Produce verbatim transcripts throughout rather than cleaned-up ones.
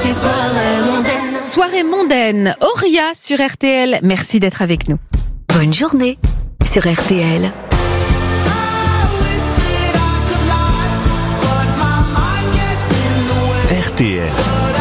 les soirées mondaines. Soirée mondaine, Auria sur R T L. Merci d'être avec nous. Bonne journée sur R T L. R T L,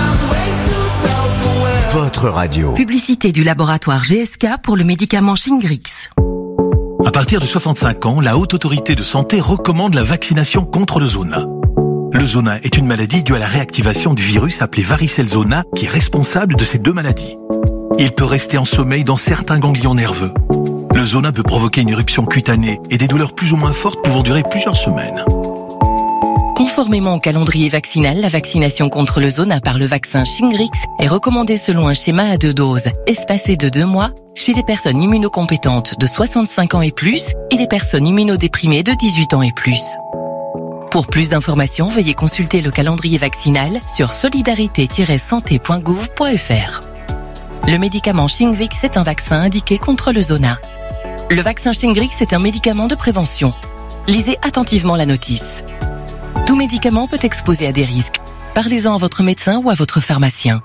votre radio. Publicité du laboratoire G S K pour le médicament Shingrix. À partir de soixante-cinq ans, la Haute Autorité de Santé recommande la vaccination contre le zona. Le zona est une maladie due à la réactivation du virus appelé varicelle zona qui est responsable de ces deux maladies. Il peut rester en sommeil dans certains ganglions nerveux. Le zona peut provoquer une éruption cutanée et des douleurs plus ou moins fortes pouvant durer plusieurs semaines. Conformément au calendrier vaccinal, la vaccination contre le zona par le vaccin Shingrix est recommandée selon un schéma à deux doses, espacé de deux mois, chez les personnes immunocompétentes de soixante-cinq ans et plus et les personnes immunodéprimées de dix-huit ans et plus. Pour plus d'informations, veuillez consulter le calendrier vaccinal sur solidarité tiret santé point gouv point f r. Le médicament Shingrix est un vaccin indiqué contre le zona. Le vaccin Shingrix est un médicament de prévention. Lisez attentivement la notice. Tout médicament peut exposer à des risques. Parlez-en à votre médecin ou à votre pharmacien.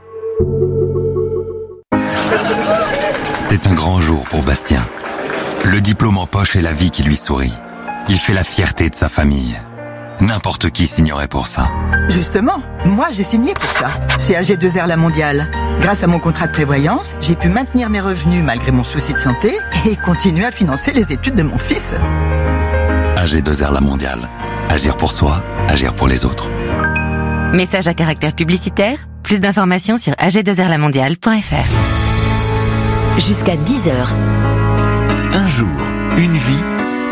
C'est un grand jour pour Bastien. Le diplôme en poche est la vie qui lui sourit. Il fait la fierté de sa famille. N'importe qui signerait pour ça. Justement, moi j'ai signé pour ça, chez A G deux R La Mondiale. Grâce à mon contrat de prévoyance, j'ai pu maintenir mes revenus malgré mon souci de santé et continuer à financer les études de mon fils. A G deux R La Mondiale. Agir pour soi, agir pour les autres. Message à caractère publicitaire. Plus d'informations sur a g deux r la mondiale point f r. Jusqu'à dix heures. Un jour, une vie.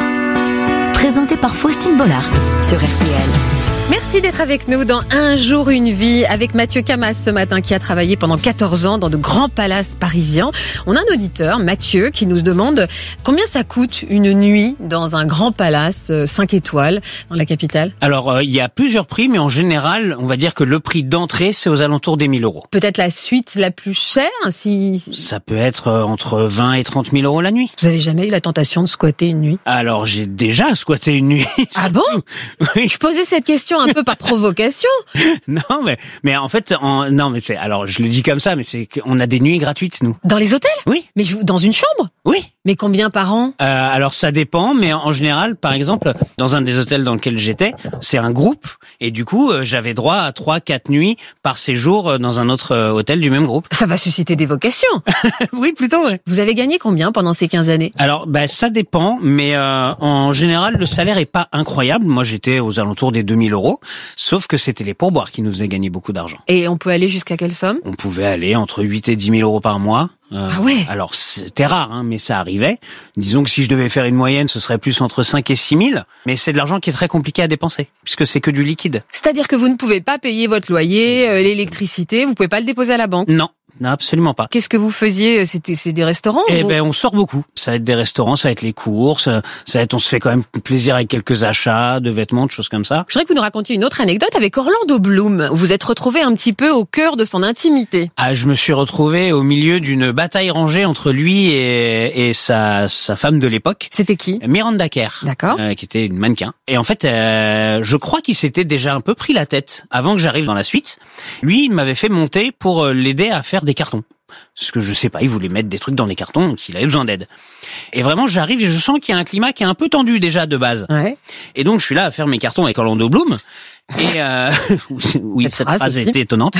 Présenté par Faustine Bollard sur R T L. Merci d'être avec nous dans Un jour, une vie avec Mathieu Camas ce matin qui a travaillé pendant quatorze ans dans de grands palaces parisiens. On a un auditeur, Mathieu, qui nous demande combien ça coûte une nuit dans un grand palace cinq étoiles dans la capitale. Alors, euh, il y a plusieurs prix, mais en général, on va dire que le prix d'entrée, c'est aux alentours des mille euros. Peut-être la suite la plus chère si... Ça peut être euh, entre vingt et trente mille euros la nuit. Vous avez jamais eu la tentation de squatter une nuit? Alors, j'ai déjà squatté une nuit. Ah bon? Oui. Je posais cette question un peu par provocation. Non, mais mais en fait, en, non, mais c'est alors je le dis comme ça, mais c'est qu'on a des nuits gratuites nous. Dans les hôtels? Oui. Mais je, dans une chambre? Oui. Mais combien par an? Euh, alors ça dépend, mais en général, par exemple, dans un des hôtels dans lequel j'étais, c'est un groupe, et du coup, euh, j'avais droit à trois, quatre nuits par séjour dans un autre euh, hôtel du même groupe. Ça va susciter des vocations. Oui, plutôt. Ouais. Vous avez gagné combien pendant ces quinze années? Alors, bah ça dépend, mais euh, en général, le salaire est pas incroyable. Moi, j'étais aux alentours des deux mille euros, sauf que c'était les pourboires qui nous faisaient gagner beaucoup d'argent. Et on peut aller jusqu'à quelle somme? On pouvait aller entre huit et dix mille euros par mois. Euh, ah ouais. Alors c'était rare, hein, mais ça arrivait. Disons que si je devais faire une moyenne, ce serait plus entre cinq et six mille. Mais c'est de l'argent qui est très compliqué à dépenser, puisque c'est que du liquide. C'est-à-dire que vous ne pouvez pas payer votre loyer, euh, l'électricité, vous pouvez pas le déposer à la banque? Non. Non, absolument pas. Qu'est-ce que vous faisiez? C'était, c'est des restaurants? Eh ou... ben, on sort beaucoup. Ça va être des restaurants, ça va être les courses, ça va être, on se fait quand même plaisir avec quelques achats de vêtements, de choses comme ça. Je voudrais que vous nous racontiez une autre anecdote avec Orlando Bloom. Vous vous êtes retrouvé un petit peu au cœur de son intimité. Ah, je me suis retrouvé au milieu d'une bataille rangée entre lui et, et sa, sa femme de l'époque. C'était qui? Miranda Kerr. D'accord. Euh, qui était une mannequin. Et en fait, euh, je crois qu'il s'était déjà un peu pris la tête avant que j'arrive dans la suite. Lui, il m'avait fait monter pour l'aider à faire des cartons. Parce que je sais pas, il voulait mettre des trucs dans des cartons, donc il avait besoin d'aide. Et vraiment, j'arrive et je sens qu'il y a un climat qui est un peu tendu déjà de base. Ouais. Et donc, je suis là à faire mes cartons avec Orlando Bloom. Et euh, oui, cette, cette phrase, phrase était étonnante.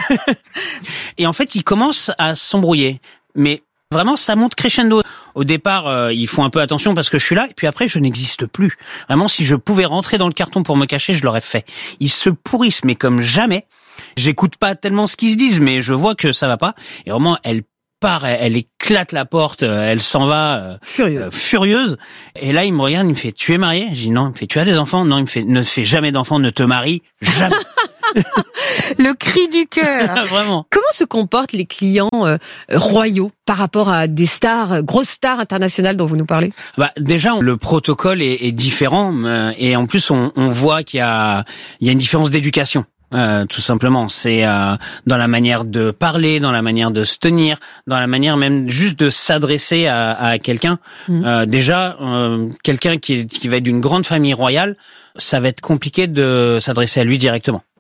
Et en fait, il commence à s'embrouiller. Mais vraiment, ça monte crescendo. Au départ, euh, ils font un peu attention parce que je suis là, et puis après, je n'existe plus. Vraiment, si je pouvais rentrer dans le carton pour me cacher, je l'aurais fait. Ils se pourrissent, mais comme jamais. J'écoute pas tellement ce qu'ils se disent, mais je vois que ça va pas. Et vraiment, elle part, elle, elle éclate la porte, elle s'en va euh, furieuse. Euh, furieuse. Et là, il me regarde, il me fait: tu es marié? Je dis non. Il me fait: tu as des enfants? Non. Il me fait: ne fais jamais d'enfants, ne te marie jamais. Le cri du cœur. Vraiment. Comment se comportent les clients euh, royaux par rapport à des stars, grosses stars internationales dont vous nous parlez? Bah déjà, le protocole est, est différent, euh, et en plus, on, on voit qu'il y a, il y a une différence d'éducation. Euh, tout simplement, c'est euh, dans la manière de parler, dans la manière de se tenir, dans la manière même juste de s'adresser à, à quelqu'un. Mmh. Euh, déjà, euh, quelqu'un qui, est, qui va être d'une grande famille royale, ça va être compliqué de s'adresser à lui directement.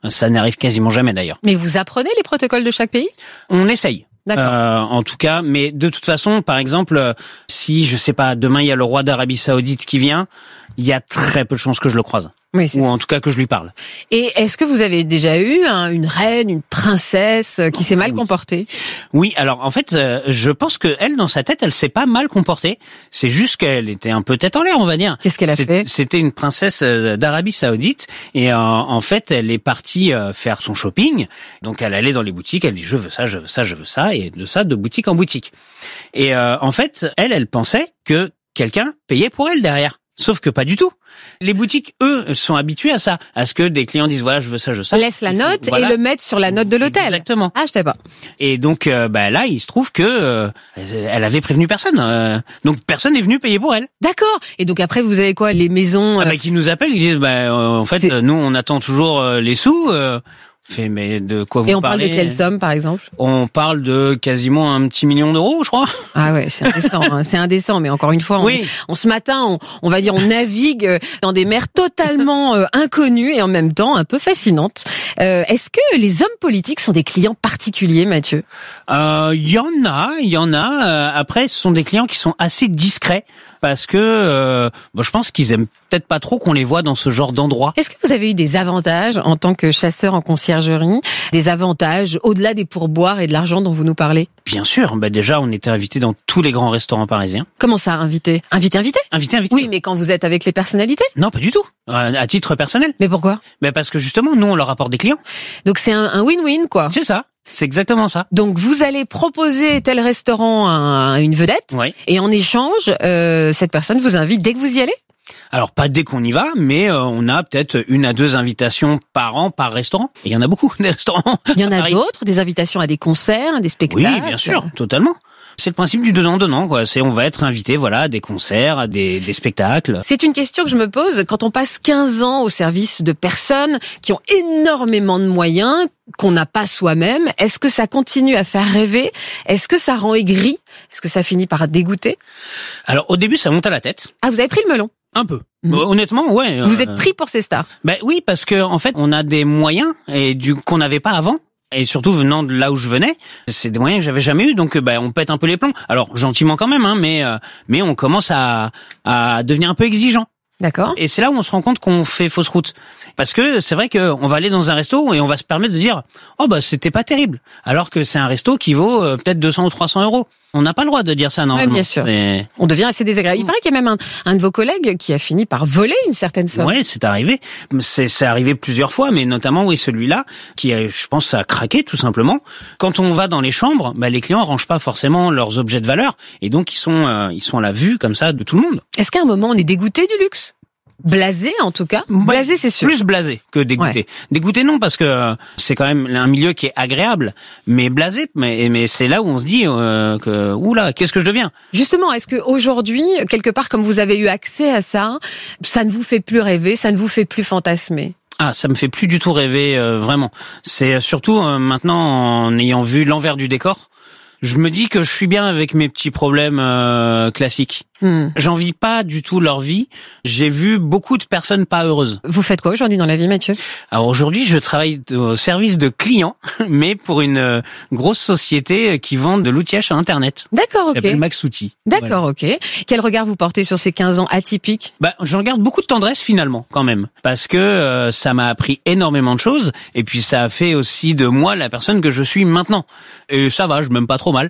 Ça n'arrive quasiment jamais d'ailleurs. Mais vous apprenez les protocoles de chaque pays ? On essaye. D'accord. Euh, en tout cas, mais de toute façon, par exemple, si je sais pas, demain il y a le roi d'Arabie Saoudite qui vient, il y a très peu de chances que je le croise. Oui, c'est ou ça. En tout cas que je lui parle. Et est-ce que vous avez déjà eu hein, une reine, une princesse qui s'est mal oui. comportée ? Oui, alors en fait, euh, je pense que elle, dans sa tête, elle s'est pas mal comportée. C'est juste qu'elle était un peu tête en l'air, on va dire. Qu'est-ce qu'elle a C'est, fait ? C'était une princesse d'Arabie Saoudite et euh, en fait, elle est partie euh, faire son shopping. Donc elle allait dans les boutiques, elle dit je veux ça, je veux ça, je veux ça, et de ça de boutique en boutique. Et euh, en fait, elle, elle pensait que quelqu'un payait pour elle derrière. Sauf que pas du tout. Les boutiques, eux, sont habitués à ça, à ce que des clients disent voilà, je veux ça, je veux ça. Laisse la Il faut- note voilà. et le mettre sur la note de l'hôtel. Exactement. Ah, je sais pas. Et donc, euh, bah là, il se trouve que euh, elle avait prévenu personne. Euh, donc personne n'est venu payer pour elle. D'accord. Et donc après, vous avez quoi ? Les maisons Ah euh, bah, qui nous appellent, ils disent bah euh, en fait, C'est- euh, nous on attend toujours euh, les sous. Euh, fait mais de quoi vous Et on parlez parle de quelle somme, par exemple ? On parle de quasiment un petit million d'euros, je crois. Ah ouais, c'est indécent. hein, c'est indécent. Mais encore une fois, on, Oui. on ce matin, on, on va dire, on navigue dans des mers totalement euh, inconnues et en même temps un peu fascinantes. Euh, est-ce que les hommes politiques sont des clients particuliers, Mathieu ? Euh, Il y en a, il y en a. Euh, après, ce sont des clients qui sont assez discrets parce que euh, bon, je pense qu'ils aiment peut-être pas trop qu'on les voit dans ce genre d'endroit. Est-ce que vous avez eu des avantages en tant que chasseur en conciergerie, des avantages au-delà des pourboires et de l'argent dont vous nous parlez ? Bien sûr. Bah déjà, on était invités dans tous les grands restaurants parisiens. Comment ça, invité ? Invité, invité ? Invité, invité. Oui, mais quand vous êtes avec les personnalités ? Non, pas du tout. Euh, à titre personnel. Mais pourquoi ? Mais parce que justement, nous, on leur apporte des clients. Donc c'est un, un win-win, quoi. C'est ça. C'est exactement ça. Donc vous allez proposer tel restaurant à une vedette, Oui. et en échange, euh, cette personne vous invite dès que vous y allez ? Alors pas dès qu'on y va, mais euh, on a peut-être une à deux invitations par an par restaurant. Et il y en a beaucoup des restaurants. Il y en à a Paris. d'autres, des invitations à des concerts, à des spectacles. Oui, bien sûr, totalement. C'est le principe du donnant-donnant, quoi. C'est on va être invité, voilà, à des concerts, à des, des spectacles. C'est une question que je me pose quand on passe quinze ans au service de personnes qui ont énormément de moyens qu'on n'a pas soi-même. Est-ce que ça continue à faire rêver ? Est-ce que ça rend aigri ? Est-ce que ça finit par dégoûter ? Alors au début, ça monte à la tête, Ah, vous avez pris le melon. un peu. Mhm. Euh, Honnêtement, ouais. Vous euh, êtes pris pour ces stars. Ben oui, parce que en fait, on a des moyens et du qu'on n'avait pas avant. Et surtout venant de là où je venais, c'est des moyens que j'avais jamais eu, donc ben on pète un peu les plombs. Alors gentiment quand même, hein, mais euh, mais on commence à à devenir un peu exigeant. D'accord. Et c'est là où on se rend compte qu'on fait fausse route. Parce que c'est vrai qu'on va aller dans un resto et on va se permettre de dire « Oh bah c'était pas terrible », alors que c'est un resto qui vaut euh, peut-être deux cents ou trois cents euros. On n'a pas le droit de dire ça normalement. Ouais, bien sûr. C'est... On devient assez désagréable. Il paraît qu'il y a même un, un de vos collègues qui a fini par voler une certaine somme. Ouais, c'est arrivé. C'est, c'est arrivé plusieurs fois, mais notamment oui celui-là qui, a, je pense, a craqué tout simplement. Quand on va dans les chambres, bah, les clients rangent pas forcément leurs objets de valeur et donc ils sont euh, ils sont à la vue comme ça de tout le monde. Est-ce qu'à un moment on est dégoûté du luxe ? Blasé en tout cas. Blasé, c'est sûr. Plus blasé que dégoûté. Ouais. Dégoûté non, parce que euh, c'est quand même un milieu qui est agréable, mais blasé, mais, mais c'est là où on se dit euh, que oula, qu'est-ce que je deviens ? Justement, est-ce que aujourd'hui, quelque part, comme vous avez eu accès à ça, ça ne vous fait plus rêver, ça ne vous fait plus fantasmer ? Ah, ça me fait plus du tout rêver, euh, vraiment. C'est surtout euh, maintenant, en ayant vu l'envers du décor, je me dis que je suis bien avec mes petits problèmes euh, classiques. Hmm. J'envie pas du tout leur vie. J'ai vu beaucoup de personnes pas heureuses. Vous faites quoi aujourd'hui dans la vie, Mathieu ? Alors aujourd'hui, je travaille au service de clients, mais pour une euh, grosse société qui vend de l'outillage sur Internet. D'accord, Ça ok. s'appelle Max Outils. D'accord, ok. Quel regard vous portez sur ces quinze ans atypiques ? Bah, j'en garde beaucoup de tendresse finalement, quand même, parce que euh, ça m'a appris énormément de choses, et puis ça a fait aussi de moi la personne que je suis maintenant. Et ça va, je m'aime pas trop mal.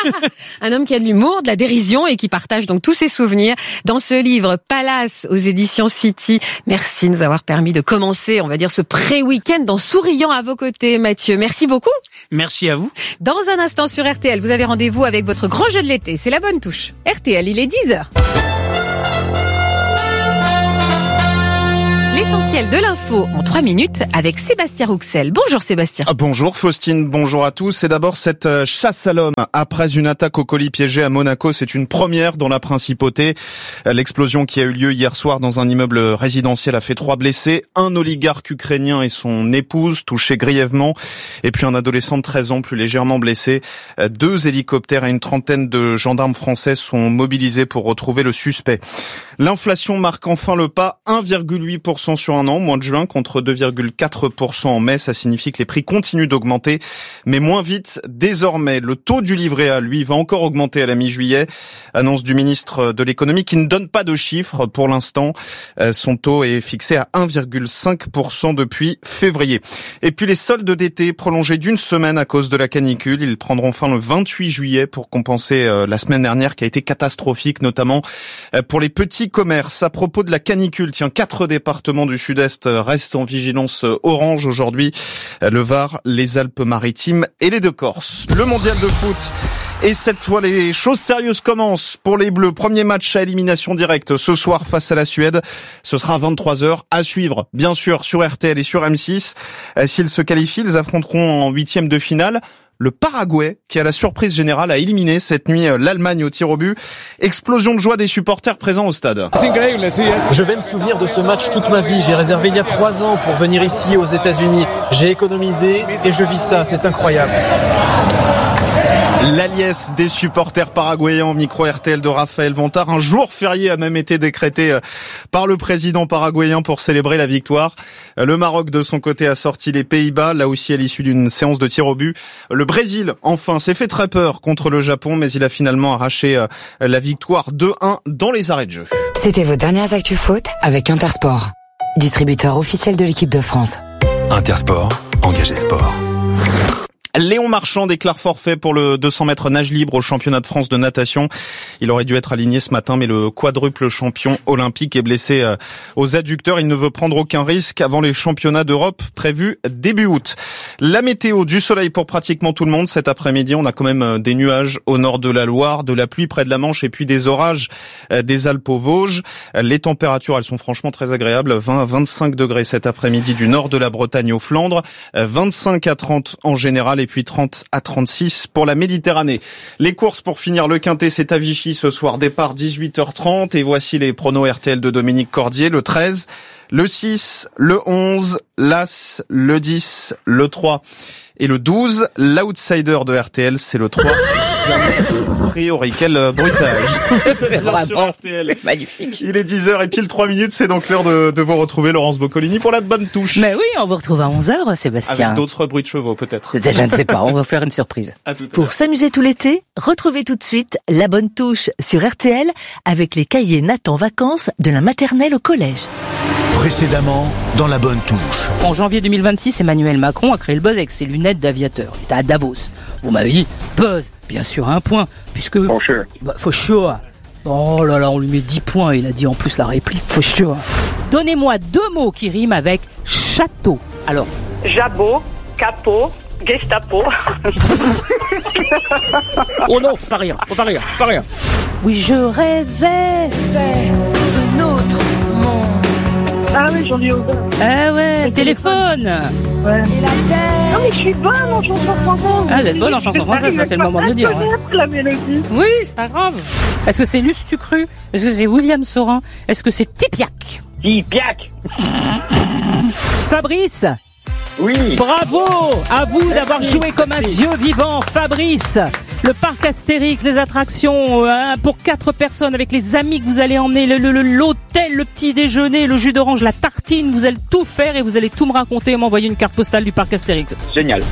Un homme qui a de l'humour, de la dérision et qui partage donc tous ses souvenirs dans ce livre Palace aux éditions City. Merci de nous avoir permis de commencer, on va dire, ce pré-week-end en souriant à vos côtés, Mathieu. Merci beaucoup. Merci à vous. Dans un instant sur R T L, vous avez rendez-vous avec votre grand jeu de l'été. C'est la bonne touche. R T L, il est dix heures. L'essentiel de l'info en trois minutes avec Sébastien Rouxel. Bonjour Sébastien. Ah, bonjour Faustine, bonjour à tous. C'est d'abord cette chasse à l'homme après une attaque au colis piégé à Monaco. C'est une première dans la principauté. L'explosion qui a eu lieu hier soir dans un immeuble résidentiel a fait trois blessés. Un oligarque ukrainien et son épouse touchés grièvement. Et puis un adolescent de treize ans plus légèrement blessé. Deux hélicoptères et une trentaine de gendarmes français sont mobilisés pour retrouver le suspect. L'inflation marque enfin le pas, un virgule huit pour cent sur un an au mois de juin contre deux virgule quatre pour cent en mai. Ça signifie que les prix continuent d'augmenter, mais moins vite désormais. Le taux du livret A, lui, va encore augmenter à la mi-juillet. Annonce du ministre de l'économie qui ne donne pas de chiffres pour l'instant. Son taux est fixé à un virgule cinq pour cent depuis février. Et puis les soldes d'été prolongés d'une semaine à cause de la canicule. Ils prendront fin le vingt-huit juillet pour compenser la semaine dernière qui a été catastrophique, notamment pour les petits commerces. À propos de la canicule, tiens, quatre départements du sud-est restent en vigilance orange aujourd'hui. Le Var, les Alpes-Maritimes et les Deux-Corses. Le mondial de foot. Et cette fois, les choses sérieuses commencent pour les Bleus. Premier match à élimination directe ce soir face à la Suède. Ce sera à vingt-trois heures à suivre, bien sûr, sur R T L et sur M six. S'ils se qualifient, ils affronteront en huitième de finale le Paraguay, qui à la surprise générale a éliminé cette nuit l'Allemagne au tir au but. Explosion de joie des supporters présents au stade. Je vais me souvenir de ce match toute ma vie. J'ai réservé il y a trois ans pour venir ici aux États-Unis. J'ai économisé et je vis ça. C'est incroyable. La liesse des supporters paraguayens au micro R T L de Raphaël Vantard. Un jour férié a même été décrété par le président paraguayen pour célébrer la victoire. Le Maroc, de son côté, a sorti les Pays-Bas, là aussi à l'issue d'une séance de tir au but. Le Brésil, enfin, s'est fait très peur contre le Japon, mais il a finalement arraché la victoire deux un dans les arrêts de jeu. C'était vos dernières actus foot avec Intersport, distributeur officiel de l'équipe de France. Intersport, engagé sport. Léon Marchand déclare forfait pour le deux cents mètres nage libre au championnat de France de natation. Il aurait dû être aligné ce matin, mais le quadruple champion olympique est blessé aux adducteurs. Il ne veut prendre aucun risque avant les championnats d'Europe prévus début août. La météo, du soleil pour pratiquement tout le monde. Cet après-midi, on a quand même des nuages au nord de la Loire, de la pluie près de la Manche et puis des orages des Alpes aux Vosges. Les températures, elles sont franchement très agréables. vingt à vingt-cinq degrés cet après-midi du nord de la Bretagne aux Flandres. vingt-cinq à trente en général. Et puis trente à trente-six pour la Méditerranée. Les courses pour finir le Quintet, c'est à Vichy ce soir. Départ dix-huit heures trente et voici les pronos R T L de Dominique Cordier. Le treize, le six, le onze, l'As, le dix, le trois et le douze. L'outsider de R T L, c'est le trois. A priori, quel bruitage. C'est vraiment c'est magnifique. Il est dix heures et pile trois minutes, c'est donc l'heure de, de vous retrouver, Laurence Boccolini, pour la bonne touche. Mais oui, on vous retrouve à onze heures, Sébastien. Avec d'autres bruits de chevaux, peut-être. Je ne sais pas, on va faire une surprise. À tout à pour s'amuser tout l'été, retrouvez tout de suite la bonne touche sur R T L avec les cahiers Nathan Vacances de la maternelle au collège. Précédemment, dans la bonne touche. En janvier deux mille vingt-six, Emmanuel Macron a créé le buzz avec ses lunettes d'aviateur. Il était à Davos. Vous m'avez dit, buzz, bien sûr, un point, puisque... For sure. Bah, for sure. Oh là là, on lui met dix points, il a dit en plus la réplique, for sure. Donnez-moi deux mots qui riment avec château. Alors. Jabot, capot, Gestapo. Oh non, pas rire, pas rire, pas rire. Oui, je rêvais d'un autre monde. Ah oui, j'en ai ouvert. Ah ouais, le téléphone. Ouais. Et la terre. Non mais je suis bonne en chanson française. Ah, vous êtes bonne en chanson française, ça c'est le moment de le dire. Hein. La mélodie. Oui, c'est pas grave. Est-ce que c'est Luce Tucru? Est-ce que c'est William Saurin? Est-ce que c'est Tipiak? Tipiak. Fabrice. Oui. Bravo à vous d'avoir joué comme un dieu vivant, Fabrice. Le parc Astérix, les attractions hein, pour quatre personnes avec les amis que vous allez emmener, le, le, l'hôtel, le petit déjeuner, le jus d'orange, la tartine, vous allez tout faire et vous allez tout me raconter et m'envoyer une carte postale du parc Astérix. Génial.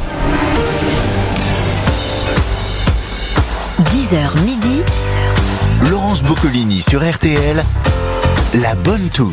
dix heures midi. Laurence Boccolini sur R T L, la bonne touche.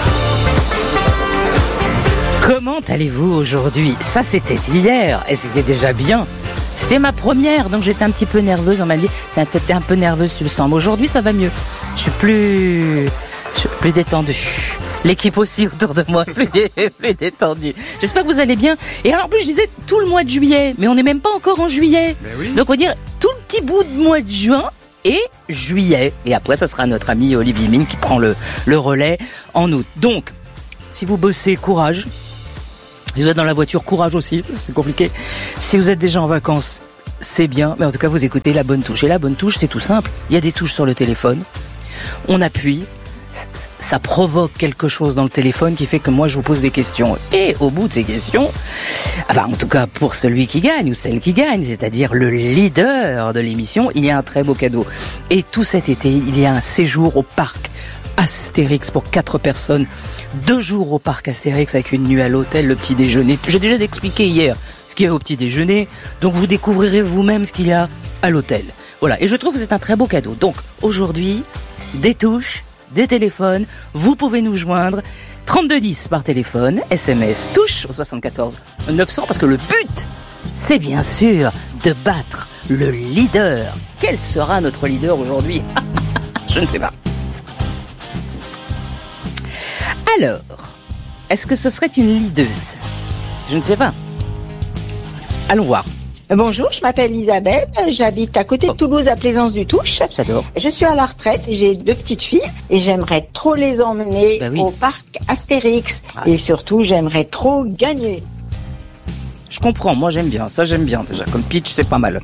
Comment allez-vous aujourd'hui? Ça c'était hier et c'était déjà bien. C'était ma première, donc j'étais un petit peu nerveuse. On m'a dit, t'es un peu nerveuse, tu le sens. Mais aujourd'hui, ça va mieux. Je suis plus, je suis plus détendue. L'équipe aussi autour de moi, plus, plus détendue. J'espère que vous allez bien. Et alors, en plus, je disais tout le mois de juillet, mais on n'est même pas encore en juillet. Oui. Donc, on va dire tout le petit bout de mois de juin et juillet. Et après, ça sera notre ami Olivier Mine qui prend le, le relais en août. Donc, si vous bossez, courage. Si vous êtes dans la voiture, courage aussi, c'est compliqué. Si vous êtes déjà en vacances, c'est bien. Mais en tout cas, vous écoutez la bonne touche. Et la bonne touche, c'est tout simple. Il y a des touches sur le téléphone. On appuie. Ça provoque quelque chose dans le téléphone qui fait que moi, je vous pose des questions. Et au bout de ces questions, enfin, en tout cas, pour celui qui gagne ou celle qui gagne, c'est-à-dire le leader de l'émission, il y a un très beau cadeau. Et tout cet été, il y a un séjour au parc Astérix pour quatre personnes Deux jours au parc Astérix avec une nuit à l'hôtel, le petit déjeuner. J'ai déjà expliqué hier ce qu'il y a au petit déjeuner, donc vous découvrirez vous-même ce qu'il y a à l'hôtel. Voilà, et je trouve que c'est un très beau cadeau. Donc aujourd'hui, des touches, des téléphones, vous pouvez nous joindre. trente-deux dix par téléphone, S M S touche au soixante-quatorze neuf cents, parce que le but, c'est bien sûr de battre le leader. Quel sera notre leader aujourd'hui? Je ne sais pas. Alors, est-ce que ce serait une leaduse? Je ne sais pas. Allons voir. Bonjour, je m'appelle Isabelle, j'habite à côté de Toulouse à Plaisance-du-Touche. J'adore. Je suis à la retraite, j'ai deux petites filles et j'aimerais trop les emmener bah oui. au parc Astérix ah. et surtout j'aimerais trop gagner. Je comprends, moi j'aime bien, ça j'aime bien déjà, comme pitch c'est pas mal.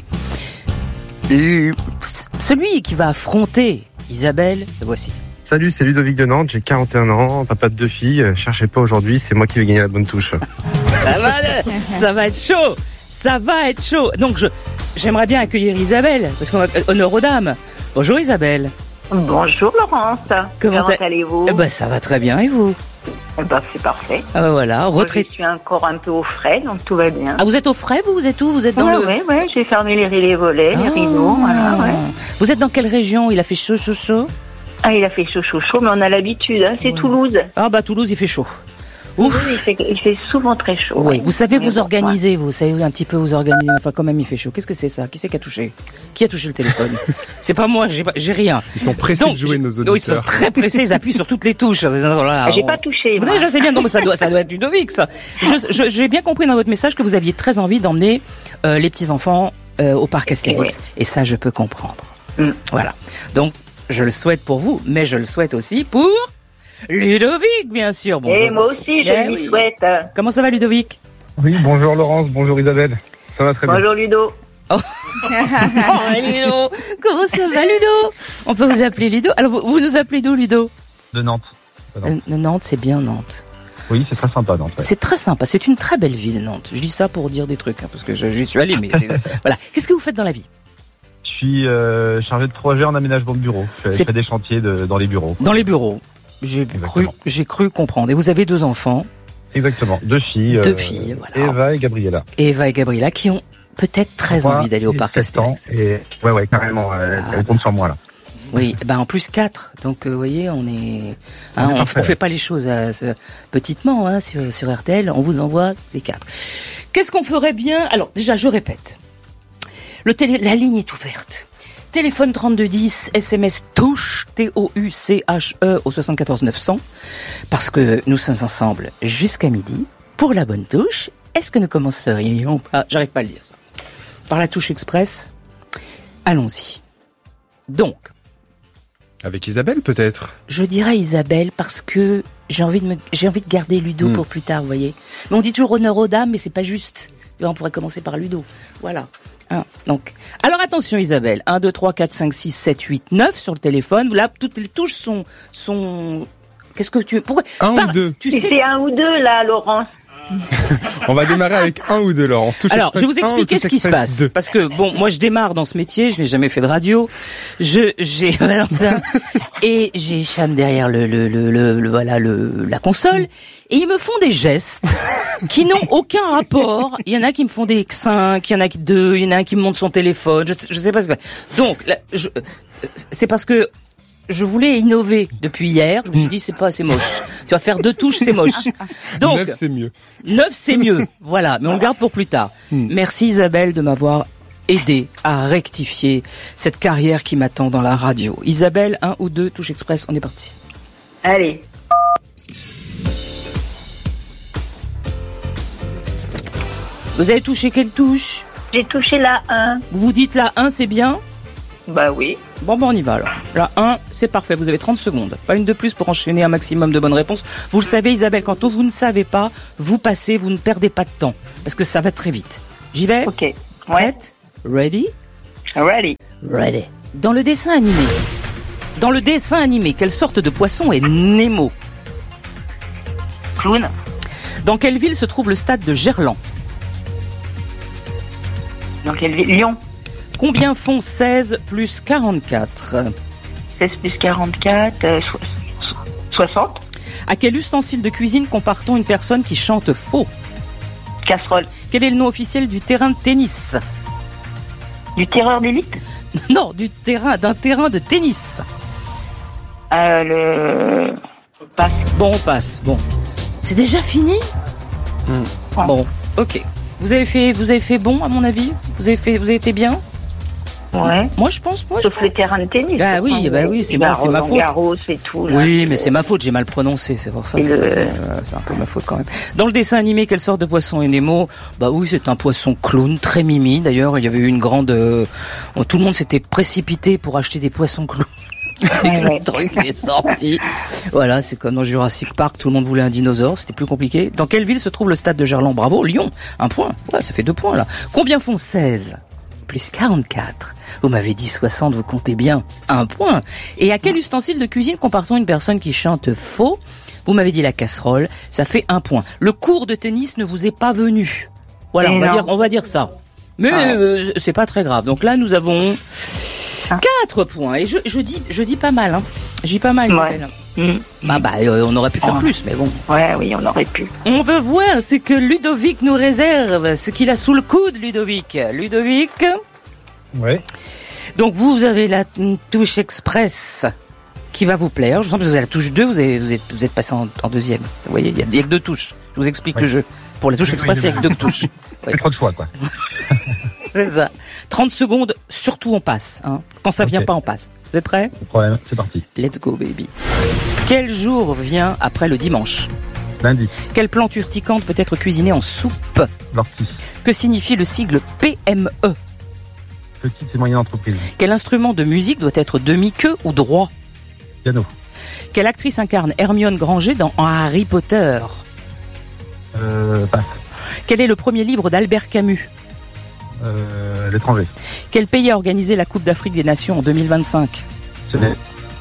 Le... Celui qui va affronter Isabelle, le voici. Salut, c'est Ludovic de Nantes, j'ai quarante et un ans, papa de deux filles, cherchez pas aujourd'hui, c'est moi qui vais gagner la bonne touche. Ça va, ça va être chaud. Ça va être chaud. Donc, je, j'aimerais bien accueillir Isabelle, parce qu'on a honneur aux dames. Bonjour Isabelle. Bonjour Laurence. Comment, Comment allez-vous? Eh ben, ça va très bien, et vous? Eh ben, c'est parfait. Ah ben voilà, retraite. Je suis encore un peu au frais, donc tout va bien. Ah, vous êtes au frais, vous? Vous êtes où? Vous êtes dans ouais, le... Oui, oui, j'ai fermé les, les volets, ah. les rideaux, voilà, ouais. Vous êtes dans quelle région? Il a fait chaud, chaud, chaud? Ah, il a fait chaud, chaud, chaud, mais on a l'habitude, hein, c'est ouais. Toulouse. Ah bah Toulouse, il fait chaud. Ouf. Oui, il fait, il fait souvent très chaud. Oui, ouais. Vous savez vous organiser, vous savez un petit peu vous organiser. Enfin, quand même, il fait chaud. Qu'est-ce que c'est ça? Qui c'est qui a touché? Qui a touché le téléphone? C'est pas moi, j'ai, pas, j'ai rien. Ils sont pressés donc, de jouer nos auditeurs. Oui, ils sont très pressés, ils appuient sur toutes les touches. Voilà, j'ai on... pas touché. Vous je sais bien, non, mais ça doit, ça doit être Ludovic, ça. Je, je, j'ai bien compris dans votre message que vous aviez très envie d'emmener euh, les petits enfants euh, au parc Astérix, oui. Et ça, je peux comprendre. Mm. Voilà. Donc, je le souhaite pour vous, mais je le souhaite aussi pour Ludovic, bien sûr. Bonjour. Et moi aussi, je eh lui oui. souhaite. Comment ça va, Ludovic? Oui, bonjour Laurence, bonjour Isabelle. Ça va très bonjour, bien. Bonjour Ludo. Oh. oh, Ludo. Comment ça va, Ludo? On peut vous appeler Ludo? Alors, vous, vous nous appelez d'où, Ludo? De Nantes. De Nantes, euh, Nantes c'est bien Nantes. Oui, c'est très sympa, Nantes. Ouais. C'est très sympa. C'est une très belle ville, Nantes. Je dis ça pour dire des trucs, hein, parce que j'y suis allé, mais c'est... Voilà. Qu'est-ce que vous faites dans la vie? Je suis euh, chargé de projet en aménagement de bureau. Je fais des chantiers de, dans les bureaux. Dans les bureaux. J'ai cru, j'ai cru comprendre. Et vous avez deux enfants. Exactement, deux filles. Deux euh, filles, voilà. Eva et Gabriella. Eva et Gabriella qui ont peut-être très moi, envie d'aller au parc Astérix. Et ouais, ouais, carrément. Euh, ah. Elles comptent sur moi là. Oui, ben en plus quatre. Donc, euh, vous voyez, on est, hein, on, on fait pas les choses à, à, petitement hein, sur, sur R T L. On vous envoie les quatre. Qu'est-ce qu'on ferait bien? Alors, déjà, je répète. Le télé, la ligne est ouverte. Téléphone trente-deux dix, S M S touche, T O U C H E au soixante-quatorze neuf cents, parce que nous sommes ensemble jusqu'à midi pour la bonne touche. Est-ce que nous commencerions pas, j'arrive pas à le dire ça, par la touche express? Allons-y. Donc. Avec Isabelle peut-être? Je dirais Isabelle parce que j'ai envie de me, j'ai envie de garder Ludo hmm. pour plus tard, vous voyez. Mais on dit toujours honneur aux dames, mais c'est pas juste. On pourrait commencer par Ludo. Voilà. Hein, donc, alors attention Isabelle, un, deux, trois, quatre, cinq, six, sept, huit, neuf sur le téléphone. Là, toutes les touches sont... sont... Qu'est-ce que tu... Pourquoi Un Par... ou deux tu sais... C'est un ou deux là, Laurence. On va démarrer avec un ou deux, Laurence. Touche alors, je vais vous expliquer ce qui se passe. deux. Parce que, bon, moi je démarre dans ce métier, je n'ai jamais fait de radio. Je, j'ai Valentin et j'ai Hicham derrière le, le, le, le, le, voilà, le, la console. Et ils me font des gestes qui n'ont aucun rapport. Il y en a qui me font des cinq, il y en a qui deux, il y en a un qui me montre son téléphone. Je, je sais pas ce que... Donc, là, je, c'est parce que je voulais innover depuis hier. Je me suis dit, c'est pas assez moche. Tu vas faire deux touches, c'est moche. Donc, neuf, c'est mieux. Neuf, c'est mieux. Voilà. Mais on le garde pour plus tard. Hmm. Merci Isabelle de m'avoir aidé à rectifier cette carrière qui m'attend dans la radio. Isabelle, un ou deux touches express, on est parti. Allez. Vous avez touché quelle touche? J'ai touché la un. Vous vous dites la un, c'est bien? Bah oui. Bon, ben on y va alors. La un, c'est parfait. Vous avez trente secondes. Pas une de plus pour enchaîner un maximum de bonnes réponses. Vous le savez, Isabelle, quand vous ne savez pas, vous passez, vous ne perdez pas de temps. Parce que ça va très vite. J'y vais? Ok. Ouais. Prête? Ready? Ready. Ready. Dans le dessin animé, dans le dessin animé, quelle sorte de poisson est Nemo? Clown. Dans quelle ville se trouve le stade de Gerland? Dans quelle ville? Lyon. Combien font seize plus quarante-quatre? seize plus quarante-quatre, euh, soixante. À quel ustensile de cuisine compare-t-on une personne qui chante faux? Casserole. Quel est le nom officiel du terrain de tennis? Du terreur d'élite? Non, du terrain, d'un terrain de tennis. Euh, le... Passe. Bon, on passe. Bon. C'est déjà fini? mmh. Bon, ok. Vous avez fait, vous avez fait bon, à mon avis? Vous avez fait, vous avez été bien? Ouais. Moi, je pense, moi. Sauf je... le terrain de tennis. Ah oui, hein, bah oui, c'est moi, c'est ma faute. Garros et tout. Là, oui, mais c'est ma faute, j'ai mal prononcé, c'est pour ça. C'est, le... euh, c'est un peu ma faute quand même. Dans le dessin animé, quelle sorte de poisson est Nemo? Bah oui, c'est un poisson clown, très mimi. D'ailleurs, il y avait eu une grande, euh... tout le monde s'était précipité pour acheter des poissons clowns. C'est que le truc est sorti. Voilà, c'est comme dans Jurassic Park, tout le monde voulait un dinosaure, c'était plus compliqué. Dans quelle ville se trouve le stade de Gerland? Bravo, Lyon. Un point. Ouais, ça fait deux points là. Combien font seize plus quarante-quatre? Vous m'avez dit soixante, vous comptez bien. Un point. Et à quel ustensile de cuisine compare-t-on une personne qui chante faux? Vous m'avez dit la casserole, ça fait un point. Le cours de tennis ne vous est pas venu. Voilà, on va dire, on va dire ça. Mais ah. euh, c'est pas très grave. Donc là, nous avons quatre points. Et je, je dis, je dis pas mal. Hein. Je dis pas mal. Ouais. Mmh. Bah bah, euh, on aurait pu faire ah. plus, mais bon. Ouais, oui, on aurait pu. On veut voir ce que Ludovic nous réserve, ce qu'il a sous le coude, Ludovic. Ludovic. Ouais. Donc vous, vous avez la touche express qui va vous plaire. Je sens que vous avez la touche deux, vous, avez, vous, êtes, vous êtes passé en, en deuxième. Vous voyez, il y, y a que deux touches. Je vous explique ouais. le jeu. Pour la touche oui, express, il y a que deux touches. C'est ouais. trop de fois, quoi. C'est ça. trente secondes, surtout on passe. Hein. Quand ça vient okay. pas, on passe. Vous êtes prêts? Pas de problème, c'est parti. Let's go, baby. Quel jour vient après le dimanche? Lundi. Quelle plante urticante peut être cuisinée en soupe? L'ortie. Que signifie le sigle P M E? Petite et moyenne entreprise. Quel instrument de musique doit être demi-queue ou droit? Piano. Quelle actrice incarne Hermione Granger dans Harry Potter? Euh, passe. Quel est le premier livre d'Albert Camus? Euh, l'étranger. Quel pays a organisé la Coupe d'Afrique des Nations en deux mille vingt-cinq? Sénégal.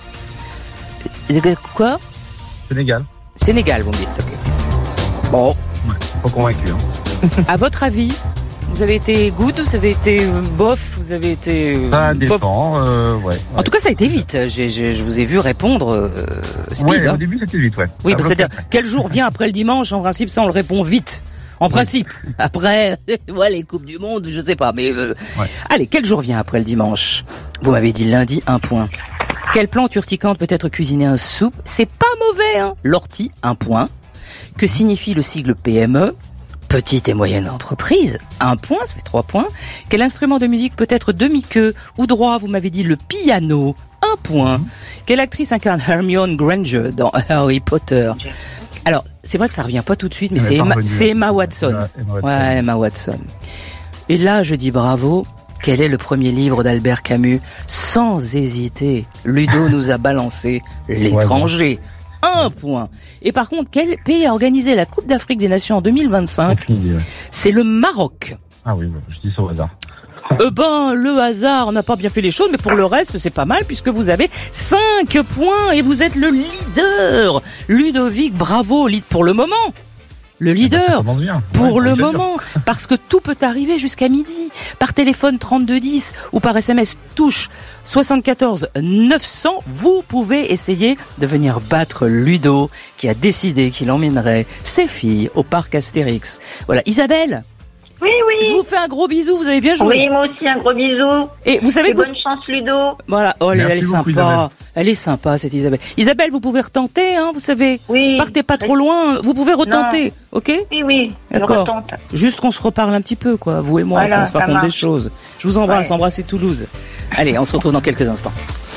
Quoi? Sénégal. Sénégal, vous me dites. Okay. Bon. Ouais, pas convaincu. Hein. À votre avis, vous avez été good, vous avez été bof, vous avez été... Euh, ça dépend, euh, ouais, ouais. En tout cas, ça a été vite. J'ai, j'ai, je vous ai vu répondre euh, speed. Ouais, hein. Au début, c'était vite, ouais. Oui, bah, c'est-à-dire, quel jour vient après le dimanche? En principe, ça, on le répond vite. En principe. Après, ouais, les Coupes du Monde, je sais pas, mais... Euh... Ouais. Allez, quel jour vient après le dimanche? Vous m'avez dit lundi, un point. Quelle plante urticante peut être cuisinée en soupe? C'est pas mauvais, hein. L'ortie, un point. Que signifie le sigle P M E? Petite et moyenne entreprise, un point, ça fait trois points. Quel instrument de musique peut être demi-queue ou droit? Vous m'avez dit le piano, un point. Mmh. Quelle actrice incarne Hermione Granger dans Harry Potter? Alors, c'est vrai que ça revient pas tout de suite, mais c'est Emma, c'est Emma Watson. Emma, Emma Watson. Ouais, Emma Watson. Et là, je dis bravo. Quel est le premier livre d'Albert Camus? Sans hésiter, Ludo nous a balancé L'étranger. Ouais, bon. Un point. Et par contre, quel pays a organisé la Coupe d'Afrique des Nations en deux mille vingt-cinq? Ouais. C'est le Maroc. Ah oui, je dis ça au hasard. Euh ben, le hasard n'a pas bien fait les choses, mais pour le reste, c'est pas mal puisque vous avez cinq points et vous êtes le leader. Ludovic, bravo, lead pour le moment. Le leader, pour le moment, parce que tout peut arriver jusqu'à midi. Par téléphone trente-deux dix ou par S M S touche soixante-quatorze neuf cents, vous pouvez essayer de venir battre Ludo qui a décidé qu'il emmènerait ses filles au parc Astérix. Voilà, Isabelle. Oui, oui. Je vous fais un gros bisou, vous avez bien joué. Oui, moi aussi, un gros bisou. Et vous savez Et que bonne vous... chance, Ludo. Voilà, oh, elle, elle est beaucoup, sympa. Isabelle. Elle est sympa, cette Isabelle. Isabelle, vous pouvez retenter, hein, vous savez. Oui. Partez pas trop loin, vous pouvez retenter, non. ok? Oui, oui, je D'accord. retente. Juste qu'on se reparle un petit peu, quoi, vous et moi, voilà, qu'on se raconte marche. des choses. Je vous embrasse, ouais. embrassez Toulouse. Allez, on se retrouve dans quelques instants.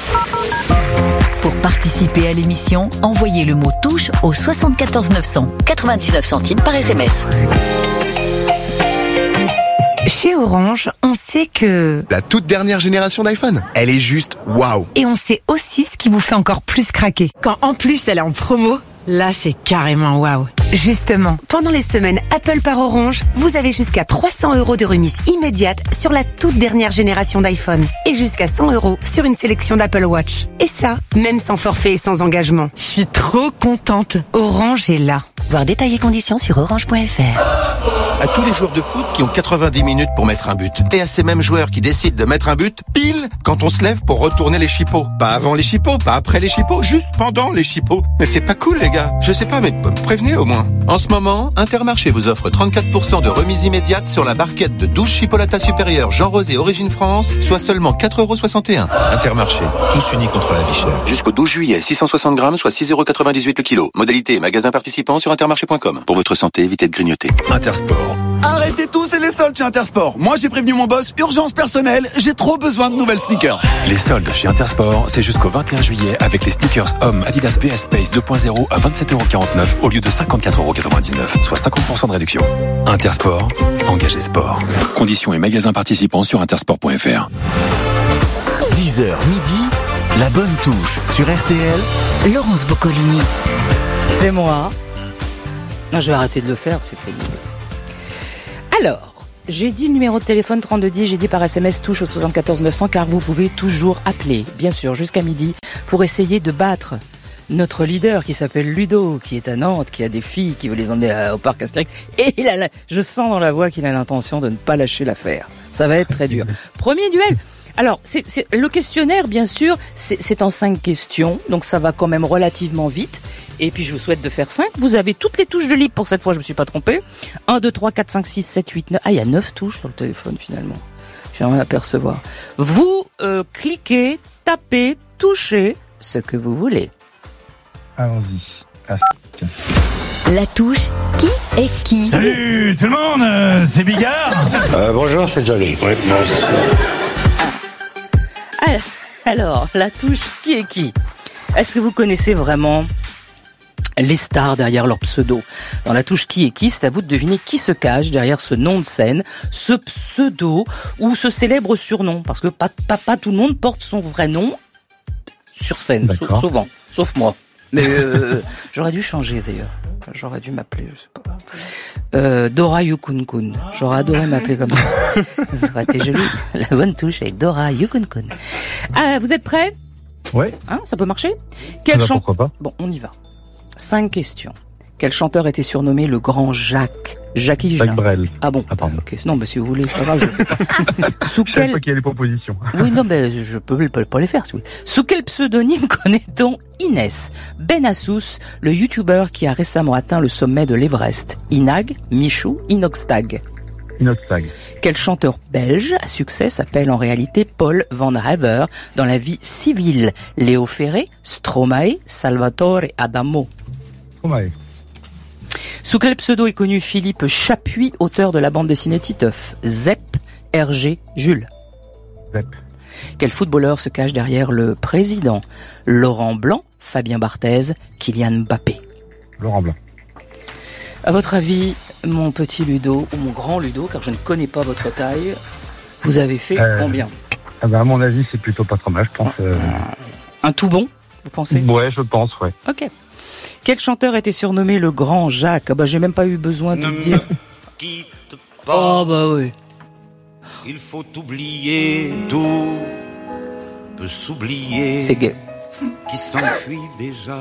Pour participer à l'émission, envoyez le mot touche au soixante-quatorze neuf cents, quatre-vingt-dix-neuf centimes par S M S. Chez Orange, on sait que... La toute dernière génération d'iPhone, elle est juste waouh. Et on sait aussi ce qui vous fait encore plus craquer. Quand en plus elle est en promo, là c'est carrément waouh. Justement, pendant les semaines Apple par Orange, vous avez jusqu'à trois cents euros de remise immédiate sur la toute dernière génération d'iPhone. Et jusqu'à cent euros sur une sélection d'Apple Watch. Et ça, même sans forfait et sans engagement. Je suis trop contente. Orange est là. Voir détails et conditions sur orange point f r. À tous les joueurs de foot qui ont quatre-vingt-dix minutes pour mettre un but. Et à ces mêmes joueurs qui décident de mettre un but pile quand on se lève pour retourner les chipots. Pas avant les chipots, pas après les chipots, juste pendant les chipots. Mais c'est pas cool, les gars. gars. Je sais pas, mais p- prévenez au moins. En ce moment, Intermarché vous offre trente-quatre pour cent de remise immédiate sur la barquette de douze chipolata supérieure Jean Rosé Origine France, soit seulement quatre euros soixante et un. Intermarché, tous unis contre la vie chère. Jusqu'au douze juillet, six cent soixante grammes, soit six euros quatre-vingt-dix-huit le kilo. Modalité et magasin participant sur intermarché point com. Pour votre santé, évitez de grignoter. Intersport. Arrêtez tous, c'est les soldes chez Intersport. Moi, j'ai prévenu mon boss, urgence personnelle, j'ai trop besoin de nouvelles sneakers. Les soldes chez Intersport, c'est jusqu'au vingt et un juillet avec les sneakers hommes Adidas P S Space deux point zéro à vingt-sept euros quarante-neuf au lieu de cinquante-quatre euros quatre-vingt-dix-neuf, soit cinquante pour cent de réduction. Intersport, engagé sport. Conditions et magasins participants sur intersport point f r. dix heures midi, la bonne touche sur R T L. Laurence Boccolini. C'est moi. Non, je vais arrêter de le faire, c'est pénible. Alors, j'ai dit le numéro de téléphone trente-deux dix, j'ai dit par S M S touche au soixante-quatorze neuf cents car vous pouvez toujours appeler, bien sûr, jusqu'à midi, pour essayer de battre notre leader qui s'appelle Ludo, qui est à Nantes, qui a des filles, qui veut les emmener à, au parc Astérix. Et il a la, je sens dans la voix qu'il a l'intention de ne pas lâcher l'affaire. Ça va être très dur. Premier duel. Alors, c'est, c'est, le questionnaire, bien sûr, c'est, c'est en cinq questions, donc ça va quand même relativement vite. Et puis, je vous souhaite de faire cinq. Vous avez toutes les touches de libre pour cette fois, je me suis pas trompé. un, deux, trois, quatre, cinq, six, sept, huit, neuf. Ah, il y a neuf touches sur le téléphone, finalement. Je viens d'apercevoir. Vous euh, cliquez, tapez, touchez ce que vous voulez. Allons-y. Ah, La touche qui est qui? Salut tout le monde, euh, c'est Bigard. euh, bonjour, c'est Jolly. Oui, non. Alors, la touche qui est qui? Est-ce que vous connaissez vraiment les stars derrière leur pseudo? Dans la touche qui est qui, c'est à vous de deviner qui se cache derrière ce nom de scène, ce pseudo ou ce célèbre surnom. Parce que pas, pas, pas tout le monde porte son vrai nom sur scène, so, souvent, sauf moi. Mais euh, j'aurais dû changer d'ailleurs. J'aurais dû m'appeler, je sais pas. Euh, Dora Yukunkun. J'aurais adoré m'appeler comme ça. Ça aurait été joli. La bonne touche avec Dora Yukunkun. Ah, vous êtes prêts? Ouais. Hein, ça peut marcher? Quel bah, chant... Pourquoi pas? Bon, on y va. Cinq questions. Quel chanteur était surnommé le Grand Jacques? Jacques Higelin. Jacques Brel. Ah bon? Ah pardon. Okay. Non, mais si vous voulez, c'est pas grave. Je... Sous je quel... sais pas qu'il y a les propositions. Oui, non, mais je peux pas les faire. Si vous voulez. Sous quel pseudonyme connaît-on Inès Benassus, le youtubeur qui a récemment atteint le sommet de l'Everest? Inag, Michou, Inoxtag. Inoxtag. Quel chanteur belge à succès s'appelle en réalité Paul Van Haver dans la vie civile? Léo Ferré, Stromae, Salvatore Adamo. Stromae. Sous quel pseudo est connu Philippe Chapuis, auteur de la bande dessinée Titeuf? Zep, Hergé, Jules. Zep. Quel footballeur se cache derrière le président? Laurent Blanc, Fabien Barthez, Kylian Mbappé. Laurent Blanc. À votre avis, mon petit Ludo, ou mon grand Ludo, car je ne connais pas votre taille, vous avez fait euh, combien? Ah ben à mon avis, c'est plutôt pas trop mal, je pense. Euh... Un tout bon, vous pensez? Ouais, je pense, ouais. Ok. Quel chanteur était surnommé le Grand Jacques? Ah bah j'ai même pas eu besoin de ne le dire. Quitte pas. Oh bah oui. Il faut oublier, tout peut s'oublier. C'est gay. Qui s'enfuit déjà.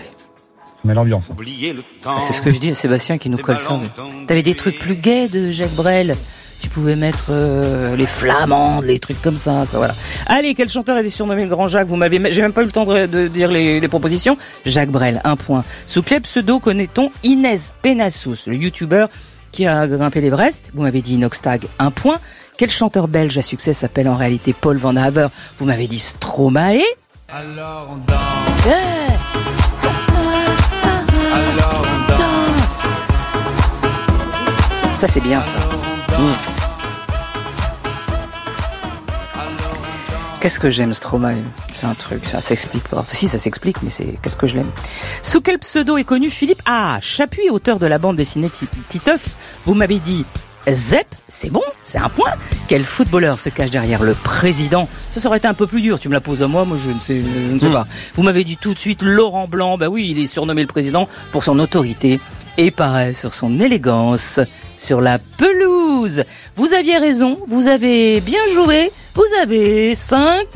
Mais l'ambiance. Oublier le temps. C'est ce que je dis à Sébastien qui nous colle ça. Mais... T'avais des trucs plus gays de Jacques Brel. Tu pouvais mettre euh, les flamandes, les trucs comme ça, quoi, voilà. Allez, quel chanteur était surnommé le Grand Jacques? Vous m'avez, j'ai même pas eu le temps de, de dire les, les propositions. Jacques Brel, un point. Sous quel pseudo connaît-on Inès Benassus, le youtubeur qui a grimpé l'Everest? Vous m'avez dit Inoxtag, un point. Quel chanteur belge à succès s'appelle en réalité Paul Van Haver? Vous m'avez dit Stromae. Alors on danse. Yeah. Alors on danse. Ça c'est bien ça. Mmh. Qu'est-ce que j'aime Stromae? C'est un truc, ça s'explique pas. Si, ça s'explique, mais c'est qu'est-ce que je l'aime. Sous quel pseudo est connu Philippe Ah, Chapuis, auteur de la bande dessinée Titeuf. Vous m'avez dit Zep, c'est bon, c'est un point. Quel footballeur se cache derrière le président? Ça, ça aurait été un peu plus dur. Tu me la poses à moi, moi je ne sais, je ne sais mmh. pas. Vous m'avez dit tout de suite Laurent Blanc. Bah oui, il est surnommé le président pour son autorité et paraît sur son élégance sur la pelouse. Vous aviez raison, vous avez bien joué, vous avez cinq